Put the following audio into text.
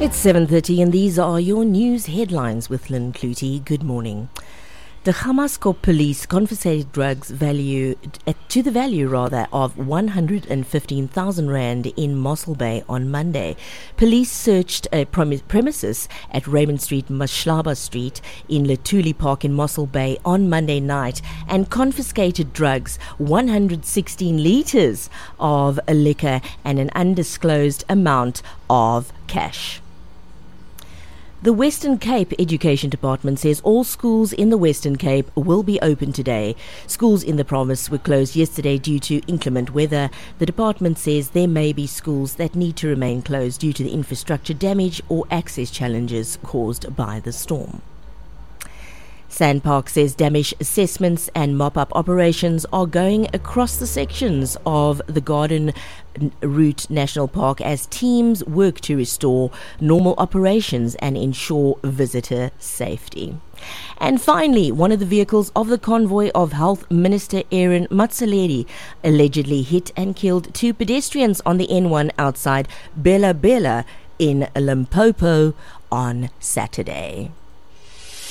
It's 7:30 and these are your news headlines with Lynn Clutie. Good morning. The Gammaskop police confiscated drugs to the value of 115,000 rand in Mossel Bay on Monday. Police searched a premises at Raymond Street, Mashlaba Street in Letuli Park in Mossel Bay on Monday night and confiscated drugs, 116 litres of liquor and an undisclosed amount of cash. The Western Cape Education Department says all schools in the Western Cape will be open today. Schools in the province were closed yesterday due to inclement weather. The department says there may be schools that need to remain closed due to the infrastructure damage or access challenges caused by the storm. Sandpark says damage assessments and mop-up operations are going across the sections of the Garden Route National Park as teams work to restore normal operations and ensure visitor safety. And finally, one of the vehicles of the convoy of Health Minister Aaron Motsoaledi allegedly hit and killed two pedestrians on the N1 outside Bela Bela in Limpopo on Saturday.